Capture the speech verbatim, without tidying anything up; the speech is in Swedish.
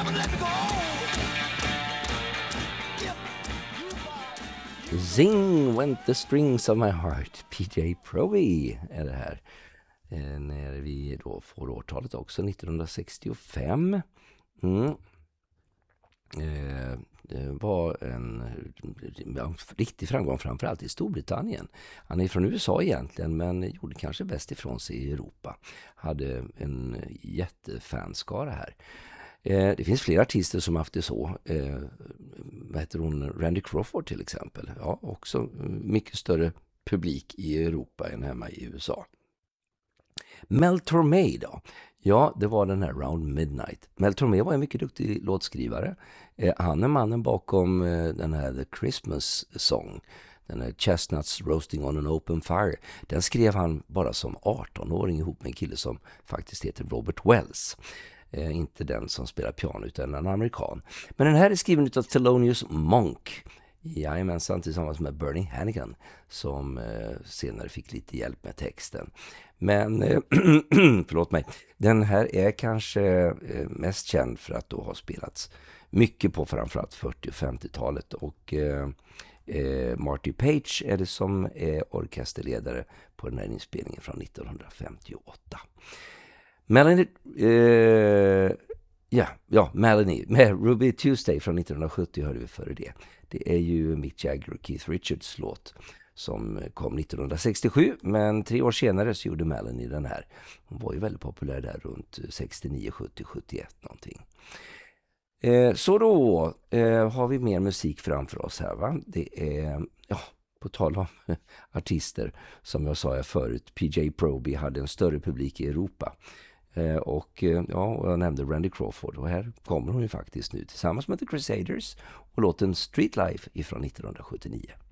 Zing went the strings of my heart. P J Proby är det här. Eh, när vi då får årtalet också, nittonhundrasextiofem. Mm. Eh, det var en, en riktig framgång framförallt i Storbritannien. Han är från U S A egentligen, men gjorde kanske bäst ifrån sig i Europa. Hade en jättefanskara här. Eh, det finns flera artister som haft det så. Eh, vad heter hon? Randy Crawford till exempel. Ja, också mycket större publik i Europa än hemma i U S A. Mel Tormé då? Ja, det var den här Round Midnight. Mel Tormé var en mycket duktig låtskrivare. Eh, han är mannen bakom eh, den här The Christmas Song. Den här Chestnuts Roasting on an Open Fire. Den skrev han bara som arton-åring ihop med en kille som faktiskt heter Robert Wells. Eh, inte den som spelar piano utan en amerikan. Men den här är skriven av Thelonious Monk. Jajamensan, tillsammans med Bernie Hannigan som eh, senare fick lite hjälp med texten. Men, eh, förlåt mig, den här är kanske eh, mest känd för att då ha spelats mycket på framförallt fyrtio- och femtiotalet. Och eh, eh, Marty Page är det som är orkesterledare på den här inspelningen från nittonhundrafemtioåtta. Melanie, eh, ja, ja, Melanie med Ruby Tuesday från nittonhundrasjuttio hörde vi före det. Det är ju Mick Jagger och Keith Richards låt som kom nittonhundrasextiosju, men tre år senare så gjorde Melanie den här. Hon var ju väldigt populär där runt sextionio, sjuttio, sjuttioett någonting. Eh, så då eh, har vi mer musik framför oss här, va? Det är, ja, på tal om artister, som jag sa jag förut, P J Proby hade en större publik i Europa. Eh, och ja, och jag nämnde Randy Crawford, och här kommer hon ju faktiskt nu tillsammans med The Crusaders och låten Street Life ifrån nittonhundrasjuttionio.